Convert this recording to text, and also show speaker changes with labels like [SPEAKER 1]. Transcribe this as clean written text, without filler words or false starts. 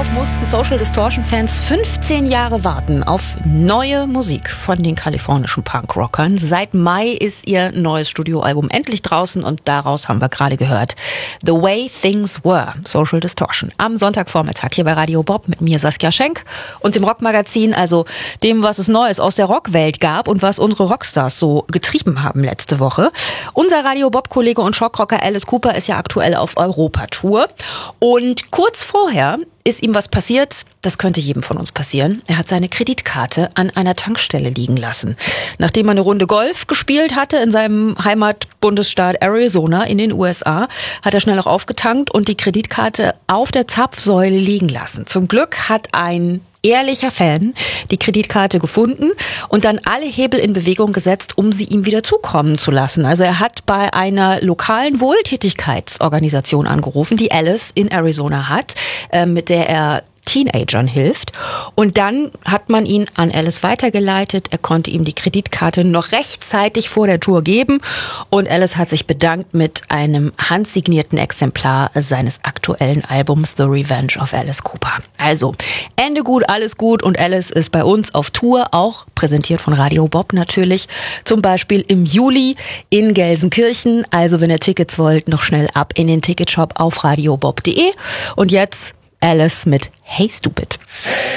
[SPEAKER 1] Darauf mussten Social Distortion Fans 15 Jahre warten auf neue Musik von den kalifornischen Punkrockern. Seit Mai ist ihr neues Studioalbum endlich draußen und daraus haben wir gerade gehört The Way Things Were, Social Distortion. Am Sonntagvormittag hier bei Radio Bob mit mir Saskia Schenk und dem Rockmagazin, also dem, was es Neues aus der Rockwelt gab und was unsere Rockstars so getrieben haben letzte Woche. Unser Radio Bob-Kollege und Schockrocker Alice Cooper ist ja aktuell auf Europatour und kurz vorher ist ihm was passiert, das könnte jedem von uns passieren. Er hat seine Kreditkarte an einer Tankstelle liegen lassen. Nachdem er eine Runde Golf gespielt hatte in seinem Heimatbundesstaat Arizona in den USA, hat er schnell noch aufgetankt und die Kreditkarte auf der Zapfsäule liegen lassen. Zum Glück hat ein ehrlicher Fan die Kreditkarte gefunden und dann alle Hebel in Bewegung gesetzt, um sie ihm wieder zukommen zu lassen. Also er hat bei einer lokalen Wohltätigkeitsorganisation angerufen, die Alice in Arizona hat, mit der er Teenagern hilft. Und dann hat man ihn an Alice weitergeleitet. Er konnte ihm die Kreditkarte noch rechtzeitig vor der Tour geben. Und Alice hat sich bedankt mit einem handsignierten Exemplar seines aktuellen Albums The Revenge of Alice Cooper. Also, Ende gut, alles gut. Und Alice ist bei uns auf Tour, auch präsentiert von Radio Bob natürlich. Zum Beispiel im Juli in Gelsenkirchen. Also, wenn ihr Tickets wollt, noch schnell ab in den Ticketshop auf radiobob.de. Und jetzt Alice mit Hey Stupid.